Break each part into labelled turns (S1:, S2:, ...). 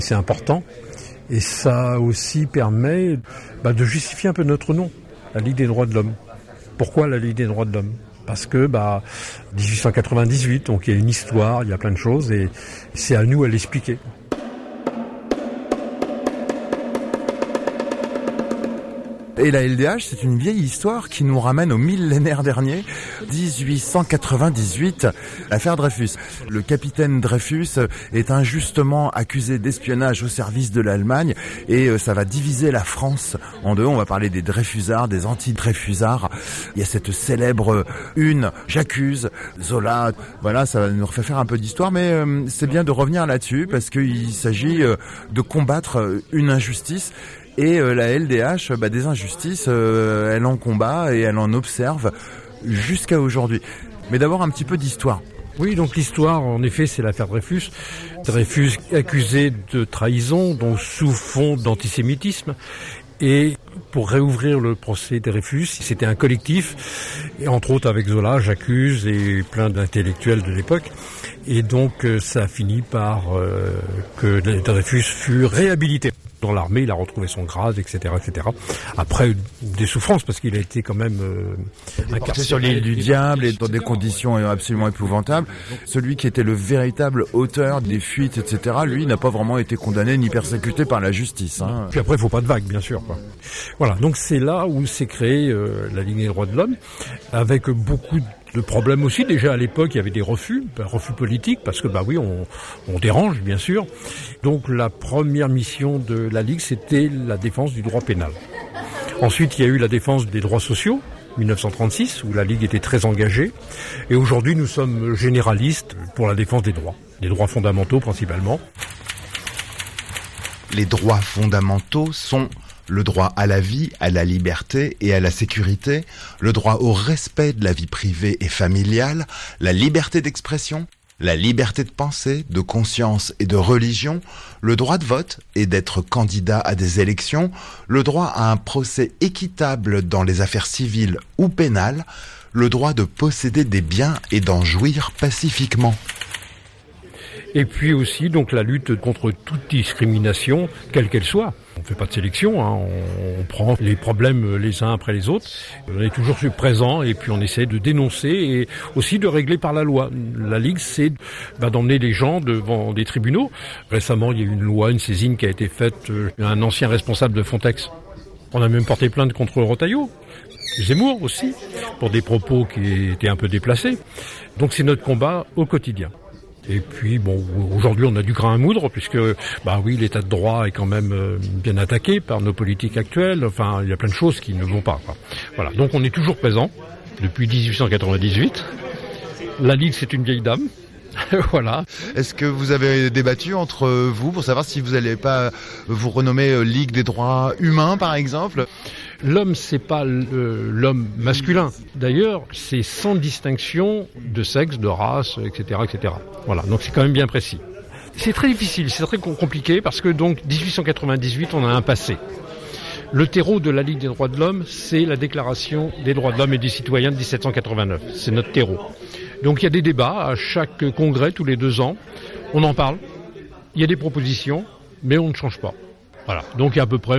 S1: C'est important et ça aussi permet de justifier un peu notre nom, la Ligue des droits de l'homme. Pourquoi la Ligue des droits de l'homme ? Parce que 1898, donc il y a une histoire, il y a plein de choses et c'est à nous à l'expliquer.
S2: Et la LDH, c'est une vieille histoire qui nous ramène au millénaire dernier, 1898, l'affaire Dreyfus. Le capitaine Dreyfus est injustement accusé d'espionnage au service de l'Allemagne et ça va diviser la France en deux. On va parler des Dreyfusards, des anti-Dreyfusards. Il y a cette célèbre une, j'accuse, Zola. Voilà, ça nous refait faire un peu d'histoire, mais c'est bien de revenir là-dessus parce qu'il s'agit de combattre une injustice. Et la LDH, des injustices, elle en combat et elle en observe jusqu'à aujourd'hui. Mais d'abord un petit peu d'histoire.
S1: Oui, donc l'histoire, en effet, c'est l'affaire Dreyfus. Dreyfus accusé de trahison, donc sous fond d'antisémitisme. Et pour réouvrir le procès Dreyfus, c'était un collectif, et entre autres avec Zola, j'accuse, et plein d'intellectuels de l'époque. Et donc ça a fini par que Dreyfus fut réhabilité. Dans l'armée, il a retrouvé son grade, etc., etc. Après, des souffrances, parce qu'il a été quand même
S2: incarcéré sur l'île du Diable et dans des conditions absolument épouvantables. Celui qui était le véritable auteur des fuites, etc., lui, n'a pas vraiment été condamné ni persécuté par la justice.
S1: Puis après, il faut pas de vague, bien sûr. Voilà, donc c'est là où s'est créée la Ligue des droits de l'homme, avec beaucoup de problèmes aussi. Déjà à l'époque, il y avait des refus politiques, parce que on dérange, bien sûr. Donc la première mission de la Ligue, c'était la défense du droit pénal. Ensuite, il y a eu la défense des droits sociaux, 1936, où la Ligue était très engagée. Et aujourd'hui, nous sommes généralistes pour la défense des droits fondamentaux principalement.
S2: Les droits fondamentaux sont le droit à la vie, à la liberté et à la sécurité, le droit au respect de la vie privée et familiale, la liberté d'expression, la liberté de pensée, de conscience et de religion, le droit de vote et d'être candidat à des élections, le droit à un procès équitable dans les affaires civiles ou pénales, le droit de posséder des biens et d'en jouir pacifiquement.
S1: Et puis aussi donc la lutte contre toute discrimination, quelle qu'elle soit. On ne fait pas de sélection, on prend les problèmes les uns après les autres. On est toujours présent et puis on essaie de dénoncer et aussi de régler par la loi. La Ligue, c'est d'emmener les gens devant des tribunaux. Récemment, il y a eu une loi, une saisine qui a été faite à un ancien responsable de Frontex. On a même porté plainte contre Retailleau. Zemmour aussi, pour des propos qui étaient un peu déplacés. Donc c'est notre combat au quotidien. Et puis aujourd'hui on a du grain à moudre puisque l'état de droit est quand même bien attaqué par nos politiques actuelles. Enfin, il y a plein de choses qui ne vont pas. Voilà, donc on est toujours présent depuis 1898. La Ligue, c'est une vieille dame. Voilà.
S2: Est-ce que vous avez débattu entre vous pour savoir si vous n'allez pas vous renommer Ligue des droits humains, par exemple ?
S1: L'homme, c'est pas l'homme masculin. D'ailleurs, c'est sans distinction de sexe, de race, etc., etc. Voilà. Donc c'est quand même bien précis. C'est très difficile, c'est très compliqué parce que donc 1898, on a un passé. Le terreau de la Ligue des droits de l'homme, c'est la Déclaration des droits de l'homme et des citoyens de 1789. C'est notre terreau. Donc il y a des débats à chaque congrès, tous les 2 ans. On en parle. Il y a des propositions, mais on ne change pas. Voilà. Donc il y a à peu près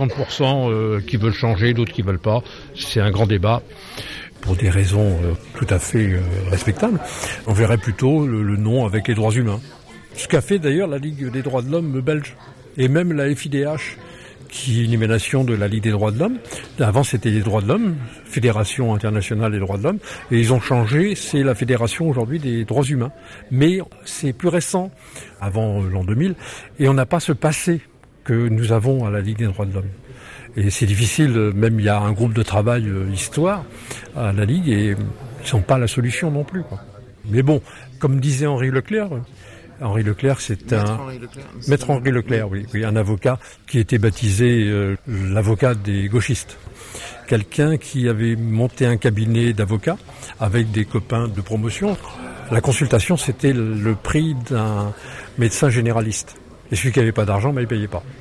S1: 50% qui veulent changer, d'autres qui veulent pas. C'est un grand débat. Pour des raisons tout à fait respectables. On verrait plutôt le nom avec les droits humains. Ce qu'a fait d'ailleurs la Ligue des droits de l'homme belge. Et même la FIDH, qui est une émanation de la Ligue des droits de l'homme. Avant, c'était les droits de l'homme, Fédération internationale des droits de l'homme. Et ils ont changé, c'est la Fédération aujourd'hui des droits humains. Mais c'est plus récent, avant l'an 2000. Et on n'a pas ce passé que nous avons à la Ligue des droits de l'homme. Et c'est difficile, même il y a un groupe de travail histoire à la Ligue et ils ne sont pas la solution non plus. Mais bon, comme disait Henri Leclerc, c'est Maître Henri Leclerc, oui, un avocat qui était baptisé l'avocat des gauchistes. Quelqu'un qui avait monté un cabinet d'avocats avec des copains de promotion. La consultation, c'était le prix d'un médecin généraliste. Et celui qui n'avait pas d'argent, il ne payait pas.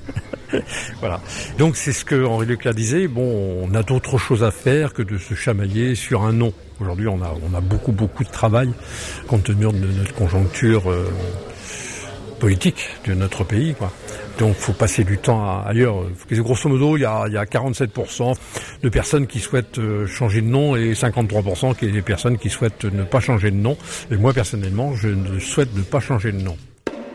S1: Voilà. Donc c'est ce que Henri Leclerc disait. Bon, on a d'autres choses à faire que de se chamailler sur un nom. Aujourd'hui, on a beaucoup de travail compte tenu de notre conjoncture politique de notre pays, quoi. Donc, faut passer du temps ailleurs. Grosso modo, il y a 47% de personnes qui souhaitent changer de nom et 53% qui est des personnes qui souhaitent ne pas changer de nom. Et moi, personnellement, je ne souhaite ne pas changer de nom.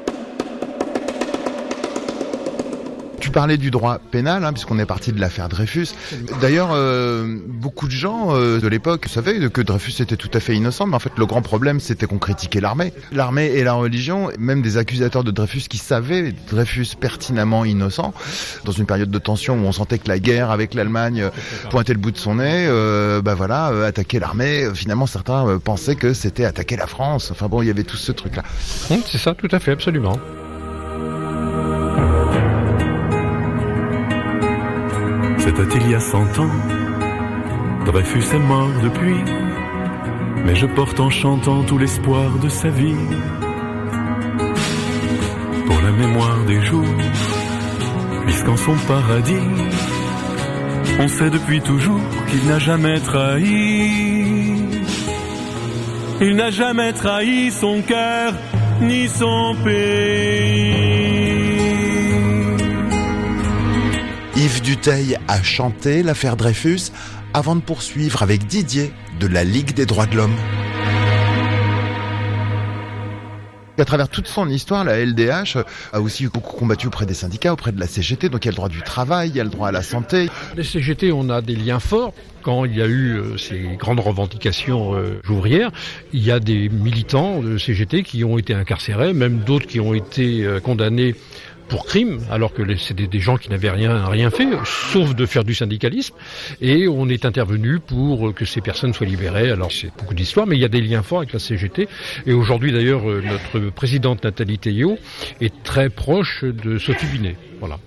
S2: Tu parlais du droit pénal, puisqu'on est parti de l'affaire Dreyfus. D'ailleurs, beaucoup de gens de l'époque savaient que Dreyfus était tout à fait innocent, mais en fait, le grand problème, c'était qu'on critiquait l'armée. L'armée et la religion, même des accusateurs de Dreyfus qui savaient Dreyfus pertinemment innocent, dans une période de tension où on sentait que la guerre avec l'Allemagne pointait le bout de son nez, attaquer l'armée, finalement, certains pensaient que c'était attaquer la France. Enfin bon, il y avait tout ce truc-là.
S1: C'est ça, tout à fait, absolument.
S3: C'était il y a 100 ans, Dreyfus est mort depuis, mais je porte en chantant tout l'espoir de sa vie. Pour la mémoire des jours, puisqu'en son paradis, on sait depuis toujours qu'il n'a jamais trahi. Il n'a jamais trahi son cœur, ni son pays.
S2: Yves Dutheil a chanté l'affaire Dreyfus avant de poursuivre avec Didier de la Ligue des droits de l'homme. À travers toute son histoire, la LDH a aussi beaucoup combattu auprès des syndicats, auprès de la CGT, donc il y a le droit du travail, il y a le droit à la santé.
S1: Les CGT, on a des liens forts. Quand il y a eu ces grandes revendications ouvrières, il y a des militants de CGT qui ont été incarcérés, même d'autres qui ont été condamnés pour crime, alors que c'était des gens qui n'avaient rien fait, sauf de faire du syndicalisme, et on est intervenu pour que ces personnes soient libérées. Alors c'est beaucoup d'histoires, mais il y a des liens forts avec la CGT, et aujourd'hui d'ailleurs notre présidente Nathalie Théiot est très proche de Sophie Binet. Voilà.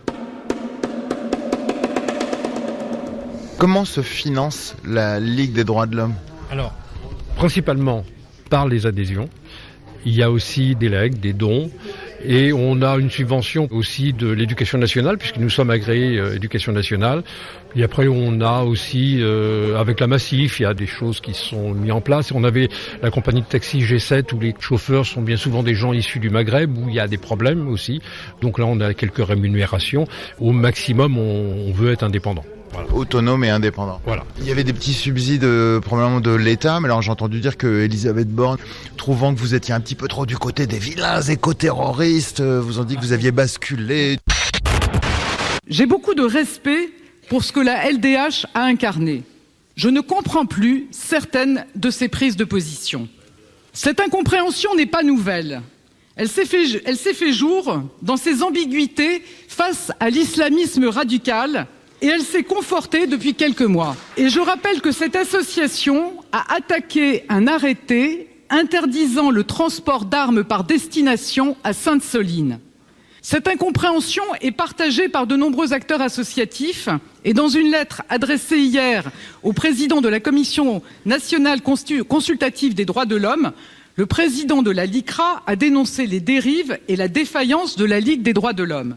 S2: Comment se finance la Ligue des droits de l'homme ?
S1: Alors, principalement par les adhésions. Il y a aussi des legs, des dons, et on a une subvention aussi de l'éducation nationale, puisque nous sommes agréés éducation nationale. Et après, on a aussi, avec la Massif, il y a des choses qui sont mises en place. On avait la compagnie de taxi G7, où les chauffeurs sont bien souvent des gens issus du Maghreb, où il y a des problèmes aussi. Donc là, on a quelques rémunérations. Au maximum, on veut être indépendant. Voilà.
S2: Autonome et indépendant.
S1: Voilà.
S2: Il y avait des petits subsides probablement de l'État, mais alors j'ai entendu dire que Elisabeth Borne, trouvant que vous étiez un petit peu trop du côté des vilains éco-terroristes, vous ont dit que vous aviez basculé.
S4: J'ai beaucoup de respect pour ce que la LDH a incarné. Je ne comprends plus certaines de ses prises de position. Cette incompréhension n'est pas nouvelle. Elle s'est fait jour dans ses ambiguïtés face à l'islamisme radical, et elle s'est confortée depuis quelques mois. Et je rappelle que cette association a attaqué un arrêté interdisant le transport d'armes par destination à Sainte-Soline. Cette incompréhension est partagée par de nombreux acteurs associatifs, et dans une lettre adressée hier au président de la Commission nationale consultative des droits de l'homme, le président de la LICRA a dénoncé les dérives et la défaillance de la Ligue des droits de l'homme.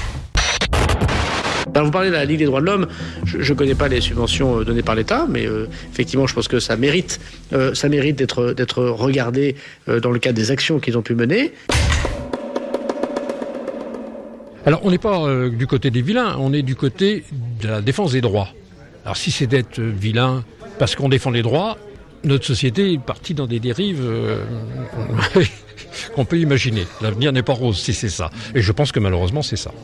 S5: Alors vous parlez de la Ligue des droits de l'homme, je ne connais pas les subventions données par l'État, mais effectivement je pense que ça mérite d'être regardé dans le cadre des actions qu'ils ont pu mener.
S1: Alors on n'est pas du côté des vilains, on est du côté de la défense des droits. Alors si c'est d'être vilain parce qu'on défend les droits, notre société est partie dans des dérives qu'on peut imaginer. L'avenir n'est pas rose si c'est ça. Et je pense que malheureusement c'est ça.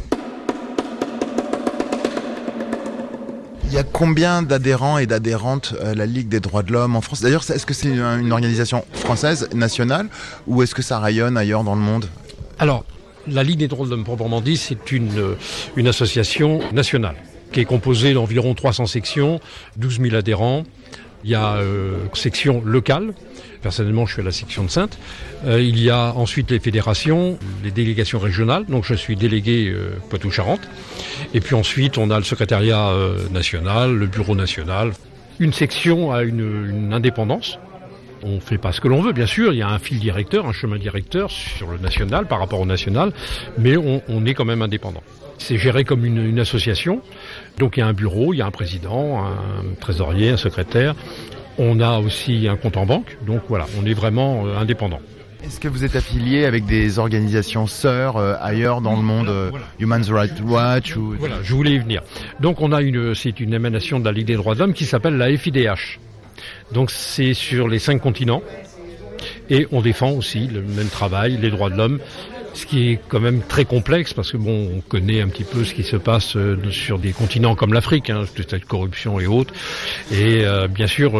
S2: Il y a combien d'adhérents et d'adhérentes à la Ligue des droits de l'homme en France ? D'ailleurs, est-ce que c'est une organisation française, nationale, ou est-ce que ça rayonne ailleurs dans le monde ?
S1: Alors, la Ligue des droits de l'homme proprement dit, c'est une association nationale qui est composée d'environ 300 sections, 12 000 adhérents. Il y a section locale. Personnellement, je suis à la section de Saintes. Il y a ensuite les fédérations, les délégations régionales. Donc, je suis délégué Poitou-Charentes. Et puis ensuite, on a le secrétariat national, le bureau national. Une section a une indépendance. On ne fait pas ce que l'on veut, bien sûr. Il y a un fil directeur, un chemin directeur sur le national par rapport au national. Mais on est quand même indépendant. C'est géré comme une association. Donc, il y a un bureau, il y a un président, un trésorier, un secrétaire. On a aussi un compte en banque, donc voilà, on est vraiment indépendant.
S2: Est-ce que vous êtes affilié avec des organisations sœurs ailleurs dans le monde, Human Rights Watch ou...
S1: Voilà, je voulais y venir. Donc c'est une émanation de la Ligue des droits de l'homme qui s'appelle la FIDH. Donc c'est sur les 5 continents et on défend aussi le même travail, les droits de l'homme. Ce qui est quand même très complexe parce que on connaît un petit peu ce qui se passe sur des continents comme l'Afrique, cette corruption et autres. Et bien sûr,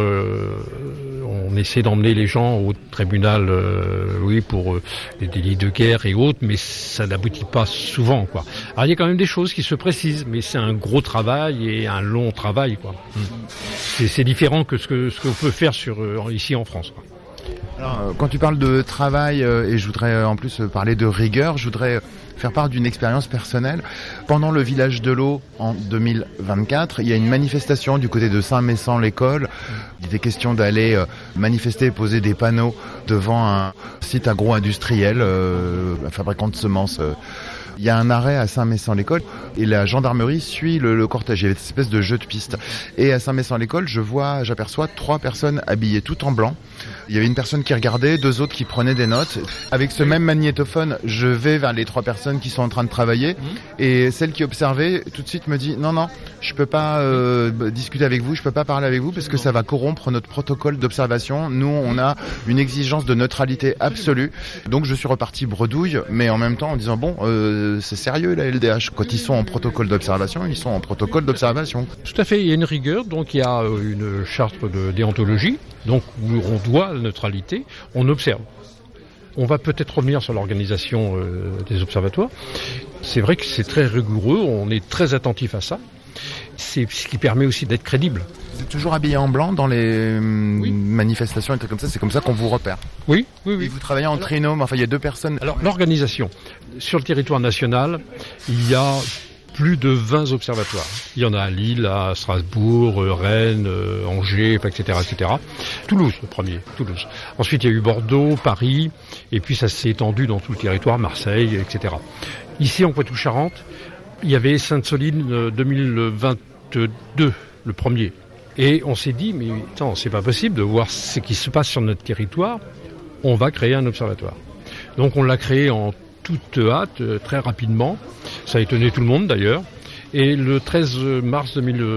S1: on essaie d'emmener les gens au tribunal, pour les délits de guerre et autres, mais ça n'aboutit pas souvent, quoi. Alors il y a quand même des choses qui se précisent, mais c'est un gros travail et un long travail, quoi. C'est différent que ce qu'on peut faire ici en France, quoi.
S2: Alors, quand tu parles de travail, et je voudrais en plus parler de rigueur, je voudrais faire part d'une expérience personnelle. Pendant le village de l'eau en 2024, il y a une manifestation du côté de Saint-Messan-l'École. Il était question d'aller manifester et poser des panneaux devant un site agro-industriel, un fabricant de semences. Il y a un arrêt à Saint-Messan-l'École et la gendarmerie suit le cortège. Il y avait cette espèce de jeu de piste. Et à Saint-Messan-l'École, j'aperçois 3 personnes habillées tout en blanc. Il y avait une personne qui regardait, 2 autres qui prenaient des notes. Avec ce même magnétophone, je vais vers les 3 personnes qui sont en train de travailler. Et celle qui observait, tout de suite me dit non, je peux pas discuter avec vous, je peux pas parler avec vous parce que ça va corrompre notre protocole d'observation. Nous, on a une exigence de neutralité absolue. Donc je suis reparti bredouille, mais en même temps en disant c'est sérieux la LDH. Quand ils sont en protocole d'observation, ils sont en protocole d'observation.
S1: Tout à fait, il y a une rigueur, donc il y a une charte de déontologie, donc où on doit la neutralité, on observe. On va peut-être revenir sur l'organisation des observatoires. C'est vrai que c'est très rigoureux, on est très attentif à ça. C'est ce qui permet aussi d'être crédible.
S2: Vous êtes toujours habillé en blanc dans les manifestations et trucs comme ça, c'est comme ça qu'on vous repère.
S1: Oui.
S2: Et vous travaillez en trinôme, il y a 2 personnes.
S1: Alors l'organisation, sur le territoire national, il y a plus de 20 observatoires. Il y en a à Lille, à Strasbourg, Rennes, Angers, etc. Toulouse, le premier, Toulouse. Ensuite, il y a eu Bordeaux, Paris, et puis ça s'est étendu dans tout le territoire, Marseille, etc. Ici, en Poitou-Charentes, il y avait Sainte-Soline 2022, le premier. Et on s'est dit, mais attends, c'est pas possible de voir ce qui se passe sur notre territoire, on va créer un observatoire. Donc on l'a créé en toute hâte, très rapidement. Ça a étonné tout le monde d'ailleurs. Et le 13 mars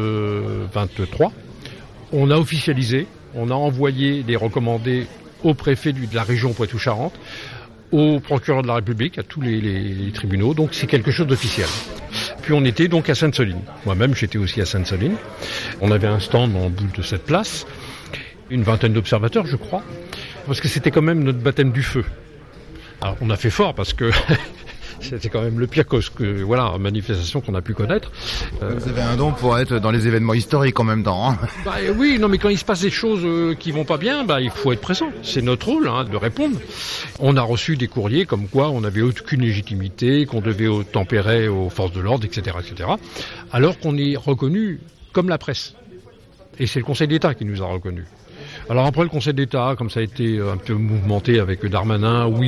S1: 2023, on a officialisé, on a envoyé des recommandés au préfet de la région Poitou-Charentes, au procureur de la République, à tous les tribunaux. Donc c'est quelque chose d'officiel. Puis on était donc à Sainte-Soline. Moi-même, j'étais aussi à Sainte-Soline. On avait un stand en bout de cette place, une vingtaine d'observateurs, je crois, parce que c'était quand même notre baptême du feu. Alors on a fait fort parce que c'était quand même le pire manifestation qu'on a pu connaître.
S2: Vous avez un don pour être dans les événements historiques en même temps.
S1: Oui, mais quand il se passe des choses qui vont pas bien, il faut être présent. C'est notre rôle de répondre. On a reçu des courriers comme quoi on n'avait aucune légitimité, qu'on devait tempérer aux forces de l'ordre, etc., alors qu'on est reconnu comme la presse. Et c'est le Conseil d'État qui nous a reconnus. Alors après le Conseil d'État, comme ça a été un peu mouvementé avec Darmanin, on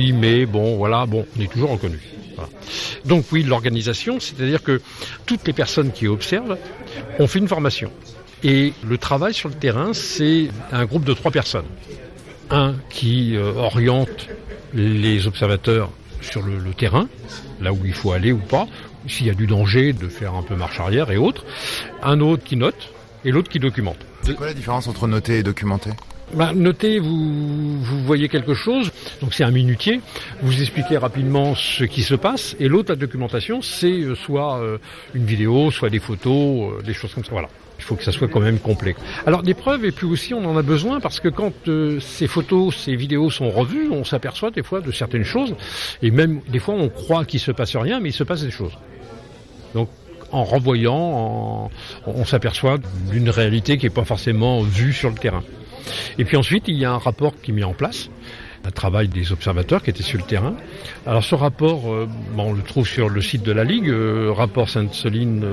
S1: est toujours reconnu. Voilà. Donc oui, l'organisation, c'est-à-dire que toutes les personnes qui observent ont fait une formation. Et le travail sur le terrain, c'est un groupe de 3 personnes. Un qui oriente les observateurs sur le terrain, là où il faut aller ou pas, s'il y a du danger, de faire un peu marche arrière et autres. Un autre qui note et l'autre qui documente.
S2: C'est quoi la différence entre noter et documenter ?
S1: Noter, vous voyez quelque chose, donc c'est un minutier, vous expliquez rapidement ce qui se passe, et l'autre, la documentation, c'est soit une vidéo, soit des photos, des choses comme ça, voilà. Il faut que ça soit quand même complet. Alors des preuves, et puis aussi on en a besoin, parce que quand ces photos, ces vidéos sont revues, on s'aperçoit des fois de certaines choses, et même des fois on croit qu'il se passe rien, mais il se passe des choses. Donc en revoyant, on s'aperçoit d'une réalité qui n'est pas forcément vue sur le terrain. Et puis ensuite, il y a un rapport qui est mis en place, un travail des observateurs qui étaient sur le terrain. Alors ce rapport, on le trouve sur le site de la Ligue, rapport Sainte-Soline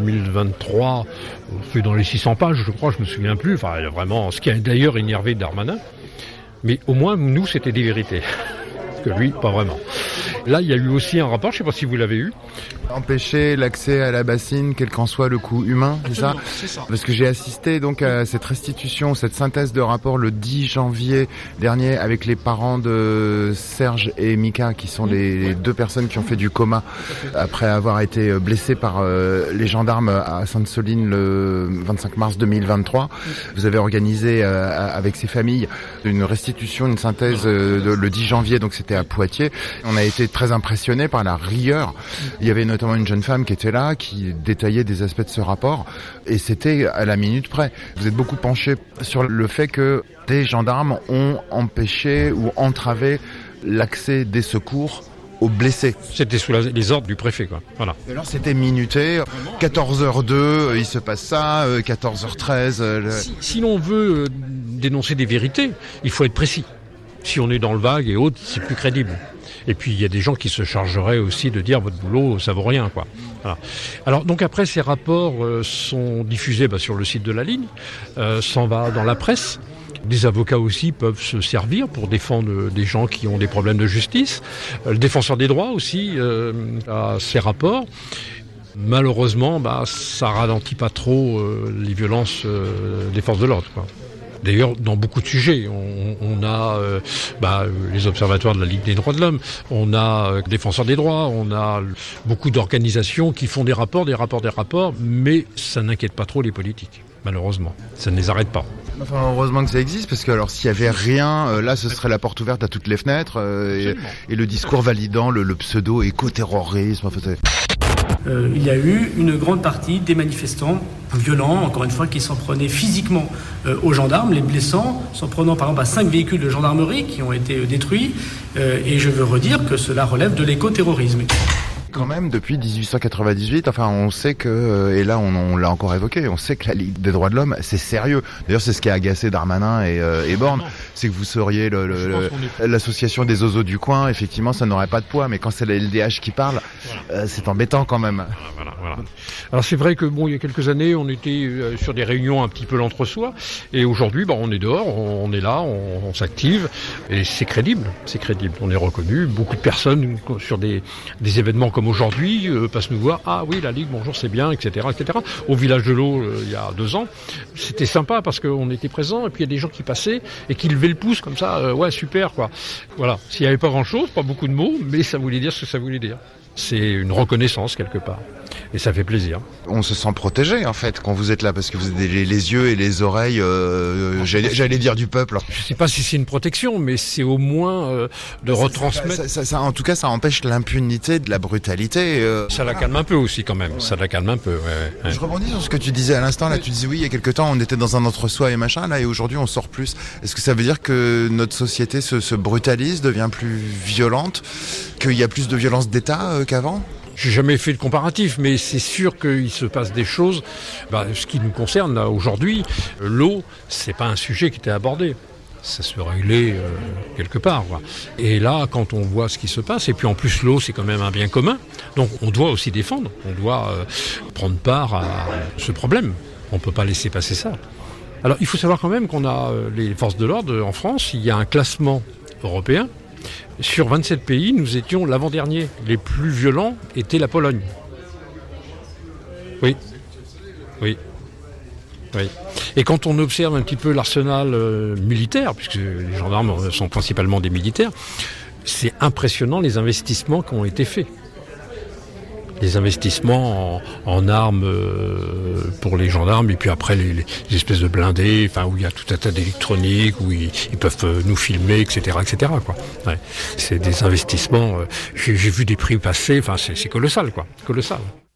S1: 2023, fait dans les 600 pages, je crois, je me souviens plus, vraiment, ce qui a d'ailleurs énervé Darmanin. Mais au moins, nous, c'était des vérités. Que lui, pas vraiment. Là, il y a eu aussi un rapport, je ne sais pas si vous l'avez eu.
S2: Empêcher l'accès à la bassine, quel qu'en soit le coût humain, c'est ça ?
S1: C'est ça.
S2: Parce que j'ai assisté donc à cette restitution, cette synthèse de rapport le 10 janvier dernier avec les parents de Serge et Mika, qui sont les deux personnes qui ont fait du coma après avoir été blessées par les gendarmes à Sainte-Soline le 25 mars 2023. Vous avez organisé avec ces familles une restitution, une synthèse le 10 janvier, donc c'était à Poitiers. On a été très impressionnés par la rigueur. Il y avait notamment une jeune femme qui était là, qui détaillait des aspects de ce rapport, et c'était à la minute près. Vous êtes beaucoup penché sur le fait que des gendarmes ont empêché ou entravé l'accès des secours aux blessés.
S1: C'était sous les ordres du préfet, quoi. Voilà.
S2: Et alors c'était minuté, 14h02, il se passe ça, 14h13...
S1: Si l'on veut dénoncer des vérités, il faut être précis. Si on est dans le vague et autres, c'est plus crédible. Et puis il y a des gens qui se chargeraient aussi de dire votre boulot, ça vaut rien, quoi. Voilà. Alors donc après ces rapports sont diffusés sur le site de la ligne, s'en va dans la presse. Des avocats aussi peuvent se servir pour défendre des gens qui ont des problèmes de justice. Le défenseur des droits aussi a ses rapports. Malheureusement, ça ralentit pas trop les violences des forces de l'ordre, quoi. D'ailleurs, dans beaucoup de sujets, on a les observatoires de la Ligue des droits de l'homme, on a défenseurs des droits, on a beaucoup d'organisations qui font des rapports, mais ça n'inquiète pas trop les politiques, malheureusement. Ça ne les arrête pas.
S2: Enfin, heureusement que ça existe, parce que alors s'il y avait rien, là ce serait la porte ouverte à toutes les fenêtres, et le discours validant le pseudo-éco-terrorisme.
S6: Il y a eu une grande partie des manifestants violents, encore une fois, qui s'en prenaient physiquement aux gendarmes, les blessant, s'en prenant par exemple à 5 véhicules de gendarmerie qui ont été détruits. Et je veux redire que cela relève de l'éco-terrorisme.
S2: Quand même, depuis 1898, on sait que, et là on l'a encore évoqué, on sait que la Ligue des droits de l'homme, c'est sérieux. D'ailleurs, c'est ce qui a agacé Darmanin et Borne, c'est que vous seriez l'association des oiseaux du coin, effectivement, ça n'aurait pas de poids, mais quand c'est la LDH qui parle, c'est embêtant quand même.
S1: Voilà. Alors c'est vrai que il y a quelques années, on était sur des réunions un petit peu l'entre-soi, et aujourd'hui, on est dehors, on est là, on s'active, et c'est crédible. On est reconnu. Beaucoup de personnes sur des événements comme aujourd'hui, passent nous voir, ah oui, la Ligue, bonjour, c'est bien, etc. Au village de l'eau, il y a 2 ans, c'était sympa parce qu'on était présents, et puis il y a des gens qui passaient et qui levaient le pouce comme ça, ouais, super, quoi. Voilà. S'il n'y avait pas grand-chose, pas beaucoup de mots, mais ça voulait dire ce que ça voulait dire. C'est une reconnaissance quelque part. Et ça fait plaisir.
S2: On se sent protégé en fait quand vous êtes là, parce que vous avez les yeux et les oreilles, j'allais dire du peuple.
S1: Je ne sais pas si c'est une protection, mais c'est au moins de retransmettre.
S2: Ça, en tout cas, ça empêche l'impunité de la brutalité.
S1: Ça la calme un peu aussi quand même. Ça la calme un peu. Ouais.
S2: Je rebondis sur ce que tu disais à l'instant. Là, tu disais oui, il y a quelque temps, on était dans un entre-soi et machin. Là, et aujourd'hui, on sort plus. Est-ce que ça veut dire que notre société se brutalise, devient plus violente, qu'il y a plus de violence d'État qu'avant ?
S1: J'ai jamais fait de comparatif, mais c'est sûr qu'il se passe des choses. Ce qui nous concerne là, aujourd'hui, l'eau, c'est pas un sujet qui était abordé. Ça se réglait quelque part, quoi. Et là, quand on voit ce qui se passe, et puis en plus l'eau, c'est quand même un bien commun, donc on doit aussi défendre, on doit prendre part à ce problème. On peut pas laisser passer ça. Alors, il faut savoir quand même qu'on a les forces de l'ordre en France. Il y a un classement européen. Sur 27 pays, nous étions l'avant-dernier. Les plus violents étaient la Pologne. Oui. Et quand on observe un petit peu l'arsenal militaire, puisque les gendarmes sont principalement des militaires, c'est impressionnant les investissements qui ont été faits. Les investissements en armes pour les gendarmes, et puis après les espèces de blindés, où il y a tout un tas d'électronique, où ils peuvent nous filmer, etc., quoi. Ouais. C'est des investissements. J'ai vu des prix passer. C'est colossal, quoi. Colossal.